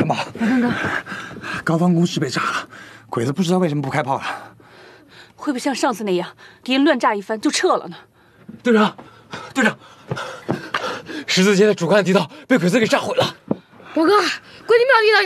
全宝， 来看看， 高方工事被炸了，鬼子不知道为什么不开炮了。 会不会像上次那样，敌人乱炸一番就撤了呢？ 队长，队长，十字街的主干地道被鬼子给炸毁了。 宝哥，归你庙地道